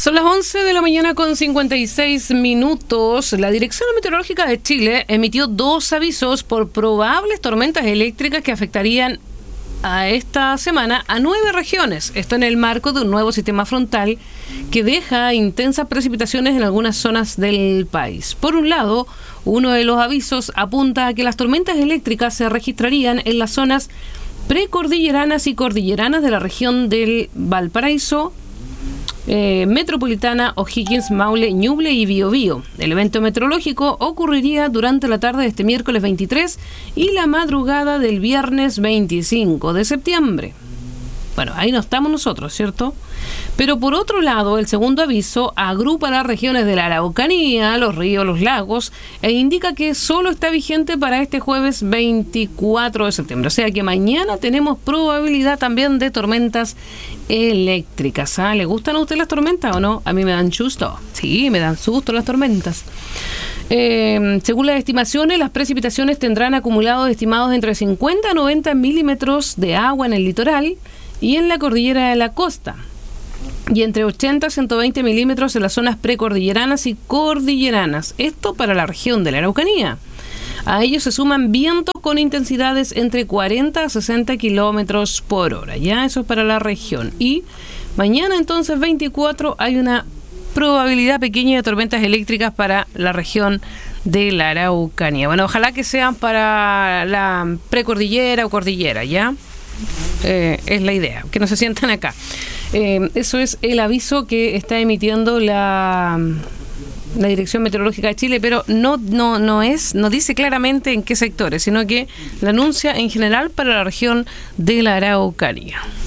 Son las 11 de la mañana con 56 minutos. La Dirección Meteorológica de Chile emitió 2 avisos por probables tormentas eléctricas que afectarían a esta semana a 9 regiones. Esto en el marco de un nuevo sistema frontal que deja intensas precipitaciones en algunas zonas del país. Por un lado, uno de los avisos apunta a que las tormentas eléctricas se registrarían en las zonas precordilleranas y cordilleranas de la región del Valparaíso, Metropolitana, O'Higgins, Maule, Ñuble y Biobío. El evento meteorológico ocurriría durante la tarde de este miércoles 23 y la madrugada del viernes 25 de septiembre. Bueno, ahí no estamos nosotros, ¿cierto? Pero por otro lado, el segundo aviso agrupa las regiones de la Araucanía, los ríos, los lagos, e indica que solo está vigente para este jueves 24 de septiembre. O sea que mañana tenemos probabilidad también de tormentas eléctricas. ¿Ah? ¿Le gustan a usted las tormentas o no? A mí me dan susto. Sí, me dan susto las tormentas. Según las estimaciones, las precipitaciones tendrán acumulados estimados entre 50 a 90 milímetros de agua en el litoral y en la cordillera de la costa, y entre 80 a 120 milímetros en las zonas precordilleranas y cordilleranas. Esto para la región de la Araucanía. A ellos se suman vientos con intensidades entre 40 a 60 kilómetros por hora. Ya eso es para la región. Y mañana entonces 24 hay una probabilidad pequeña de tormentas eléctricas para la región de la Araucanía. Bueno, ojalá que sean para la precordillera o cordillera, ¿ya? Es la idea, que no se sientan acá. Eso es el aviso que está emitiendo la Dirección Meteorológica de Chile, pero no dice claramente en qué sectores, sino que la anuncia en general para la región de la Araucanía.